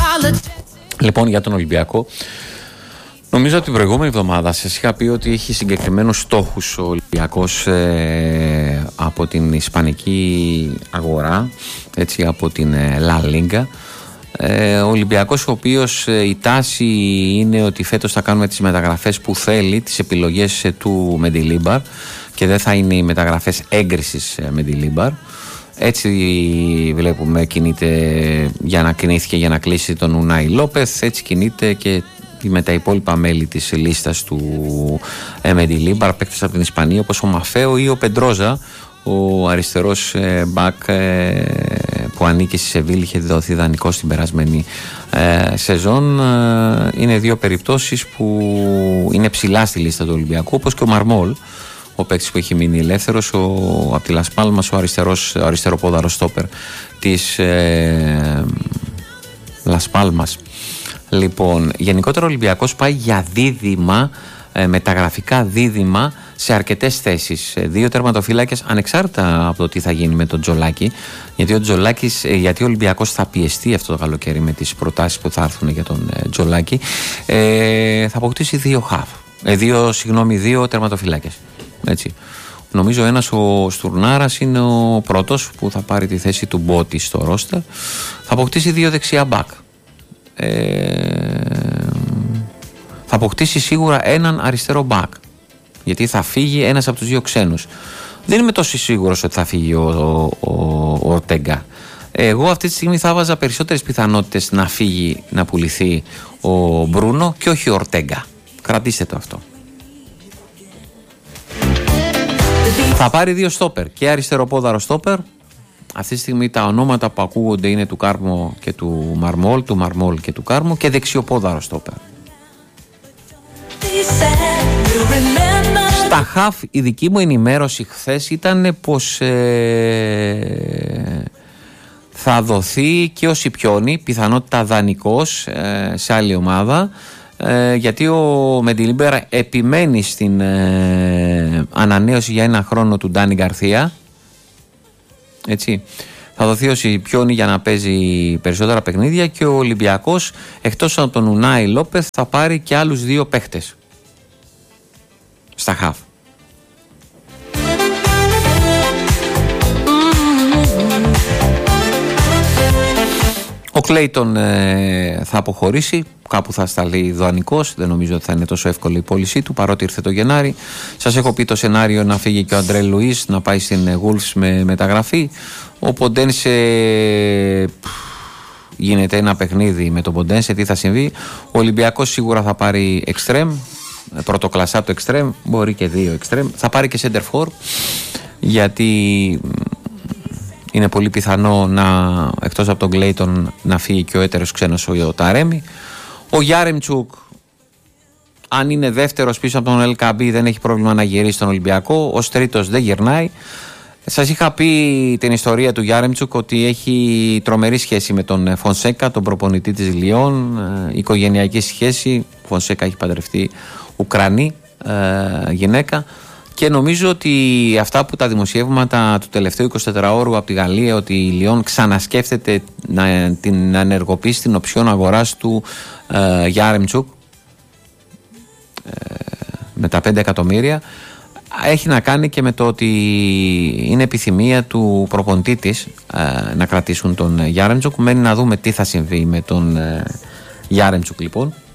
Λοιπόν, για τον Ολυμπιακό, νομίζω ότι την προηγούμενη εβδομάδα σας είχα πει ότι έχει συγκεκριμένους στόχους ο Ολυμπιακός από την ισπανική αγορά, έτσι, από την La Liga. Ο Ολυμπιακός, ο οποίος η τάση είναι ότι φέτος θα κάνουμε τις μεταγραφές που θέλει, τις επιλογές του Μεντιλίμπαρ, και δεν θα είναι οι μεταγραφές έγκρισης Μεντιλίμπαρ. Έτσι βλέπουμε κινήθηκε για να κλείσει τον Ουνάι Λόπεθ, έτσι κινείται και με τα υπόλοιπα μέλη της λίστας του Μεντιλίμπαρ, παίκτες από την Ισπανία όπως ο Μαφέο ή ο Πεντρόζα, ο αριστερός μπακ που ανήκει στη Σεβίλη, είχε δοθεί δανεικό στην περασμένη σεζόν. Είναι δύο περιπτώσεις που είναι ψηλά στη λίστα του Ολυμπιακού, όπως και ο Μαρμόλ, ο παίκτης που έχει μείνει ελεύθερος από τη Λας Πάλμας, ο αριστεροπόδαρος στόπερ της Λας Πάλμας. Λοιπόν, γενικότερα ο Ολυμπιακός πάει για δίδυμα, μεταγραφικά δίδυμα σε αρκετές θέσεις. Δύο τερματοφύλακες, ανεξάρτητα από το τι θα γίνει με τον Τζολάκη, γιατί ο Ολυμπιακός θα πιεστεί αυτό το καλοκαίρι με τις προτάσεις που θα έρθουν για τον Τζολάκη. Θα αποκτήσει δύο τερματοφύλακες. Έτσι. Νομίζω ένας, ο Στουρνάρας, είναι ο πρώτος που θα πάρει τη θέση του Μπότη στο ρόστερ. Θα αποκτήσει δύο δεξιά μπακ. Θα αποκτήσει σίγουρα έναν αριστερό μπακ, γιατί θα φύγει ένας από τους δύο ξένους. Δεν είμαι τόσο σίγουρος ότι θα φύγει ο Ορτέγκα. Εγώ αυτή τη στιγμή θα βάζα περισσότερες πιθανότητες να φύγει, να πουληθεί ο Μπρούνο και όχι ο Ορτέγκα. Κρατήστε το αυτό. Θα πάρει δύο στόπερ, και αριστεροπόδαρο στόπερ. Αυτή τη στιγμή τα ονόματα που ακούγονται είναι του Κάρμο και του Μαρμόλ, του Μαρμόλ και του Κάρμο, και δεξιοπόδαρο στόπερ. Στα χαφ, η δική μου ενημέρωση χθες ήταν πως θα δοθεί και ο Σιπιόνι, πιθανότητα δανεικός σε άλλη ομάδα, γιατί ο Μεντιλίμπερ επιμένει στην ανανέωση για ένα χρόνο του Ντάνι Γκαρθία. Έτσι. Θα δοθεί ο Σιπιόνι για να παίζει περισσότερα παιχνίδια, και ο Ολυμπιακός, εκτός από τον Ουνάι Λόπεθ, θα πάρει και άλλους δύο παίχτες στα χαφ. Ο Κλέιτον θα αποχωρήσει, κάπου θα σταλεί δανεικός. Δεν νομίζω ότι θα είναι τόσο εύκολη η πώλησή του, παρότι ήρθε το Γενάρη. Σας έχω πει το σενάριο να φύγει και ο Αντρέ Λουίς, να πάει στην Wolves με μεταγραφή. Ο Ποντένσε, γίνεται ένα παιχνίδι με τον Ποντένσε, τι θα συμβεί. Ο Ολυμπιακός σίγουρα θα πάρει εξτρέμ, πρωτοκλασσά το εξτρέμ, μπορεί και δύο εξτρέμ. Θα πάρει και center for, γιατί είναι πολύ πιθανό εκτός από τον Κλέιτον να φύγει και ο έτερος ξένος, ο Ταρέμι. Ο Γιάρεμτσουκ, αν είναι δεύτερος πίσω από τον Ελκαμπή, δεν έχει πρόβλημα να γυρίσει στον Ολυμπιακό. Ως τρίτος δεν γυρνάει. Σας είχα πει την ιστορία του Γιάρεμτσουκ, ότι έχει τρομερή σχέση με τον Φονσέκα, τον προπονητή της Λιόν, οικογενειακή σχέση. Ο Φονσέκα έχει παντρευτεί Ουκρανή γυναίκα. Και νομίζω ότι αυτά που τα δημοσιεύματα του τελευταίου 24ωρου από τη Γαλλία, ότι η Λιόν ξανασκέφτεται να ενεργοποιήσει την οψιόν αγοράς του Γιάρεμτσουκ με τα 5 εκατομμύρια, έχει να κάνει και με το ότι είναι επιθυμία του προπονητή της να κρατήσουν τον Γιάρεμτσουκ. Μένει να δούμε τι θα συμβεί με τον Γιάρεμτσουκ, λοιπόν.